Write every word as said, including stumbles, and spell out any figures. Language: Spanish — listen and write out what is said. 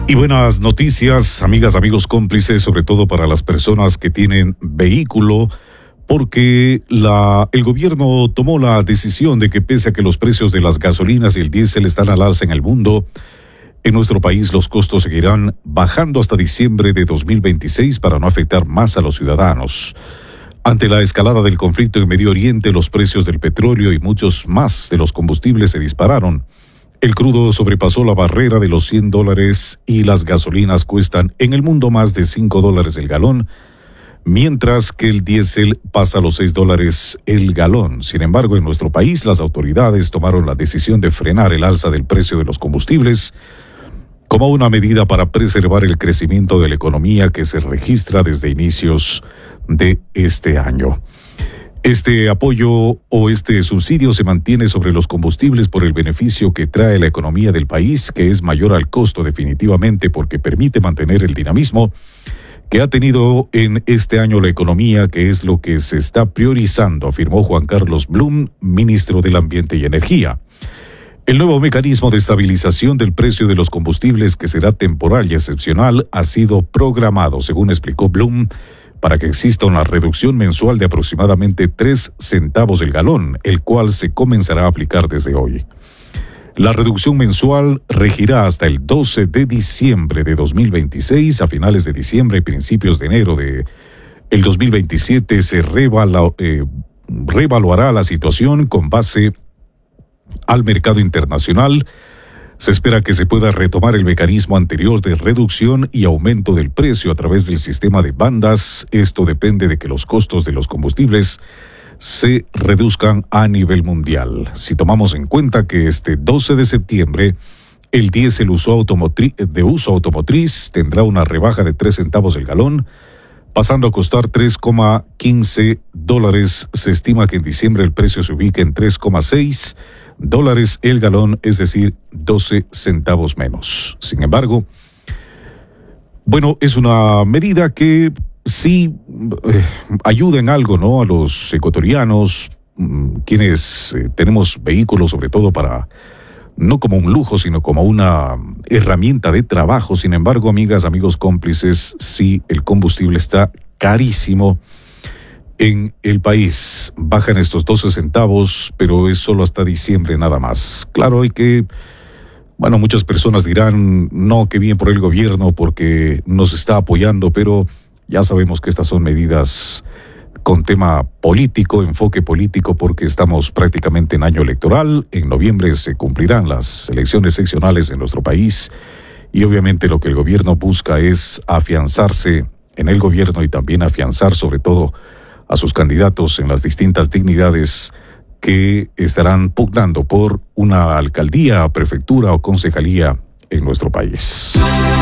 Y buenas noticias, amigas, amigos cómplices, sobre todo para las personas que tienen vehículo, porque la, el gobierno tomó la decisión de que pese a que los precios de las gasolinas y el diésel están al alza en el mundo, en nuestro país los costos seguirán bajando hasta diciembre de dos mil veintiséis para no afectar más a los ciudadanos. Ante la escalada del conflicto en Medio Oriente, los precios del petróleo y muchos más de los combustibles se dispararon. El crudo sobrepasó la barrera de los cien dólares y las gasolinas cuestan en el mundo más de cinco dólares el galón, mientras que el diésel pasa los seis dólares el galón. Sin embargo, en nuestro país las autoridades tomaron la decisión de frenar el alza del precio de los combustibles como una medida para preservar el crecimiento de la economía que se registra desde inicios de este año. Este apoyo o este subsidio se mantiene sobre los combustibles por el beneficio que trae la economía del país, que es mayor al costo definitivamente porque permite mantener el dinamismo que ha tenido en este año la economía, que es lo que se está priorizando, afirmó Juan Carlos Blum, ministro del Ambiente y Energía. El nuevo mecanismo de estabilización del precio de los combustibles, que será temporal y excepcional, ha sido programado, según explicó Blum, para que exista una reducción mensual de aproximadamente tres centavos el galón, el cual se comenzará a aplicar desde hoy. La reducción mensual regirá hasta el doce de diciembre de dos mil veintiséis. A finales de diciembre y principios de enero de el dos mil veintisiete se revala, eh, reevaluará la situación con base al mercado internacional. Se espera que se pueda retomar el mecanismo anterior de reducción y aumento del precio a través del sistema de bandas. Esto depende de que los costos de los combustibles se reduzcan a nivel mundial. Si tomamos en cuenta que este doce de septiembre el diésel uso automotri- de uso automotriz tendrá una rebaja de tres centavos el galón, pasando a costar tres coma quince dólares. Se estima que en diciembre el precio se ubique en tres coma seis dólares el galón, es decir, doce centavos menos. Sin embargo, bueno, es una medida que sí eh, ayuda en algo, ¿no? A los ecuatorianos, mmm, quienes eh, tenemos vehículos, sobre todo para, no como un lujo, sino como una herramienta de trabajo. Sin embargo, amigas, amigos cómplices, sí, el combustible está carísimo en el país. Bajan estos doce centavos, pero es solo hasta diciembre nada más. Claro, hay que, bueno, muchas personas dirán, no, qué bien por el gobierno porque nos está apoyando, pero ya sabemos que estas son medidas con tema político, enfoque político, porque estamos prácticamente en año electoral. En noviembre se cumplirán las elecciones seccionales en nuestro país y obviamente lo que el gobierno busca es afianzarse en el gobierno y también afianzar sobre todo a sus candidatos en las distintas dignidades que estarán pugnando por una alcaldía, prefectura o concejalía en nuestro país.